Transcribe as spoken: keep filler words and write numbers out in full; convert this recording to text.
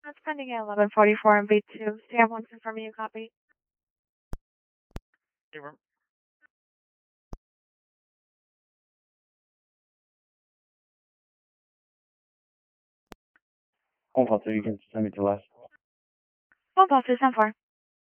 That's pending at eleven forty-four on V two. Sam one confirming you copy. Confirm. Home Paul two, you can send me to last. Phone call two seven four.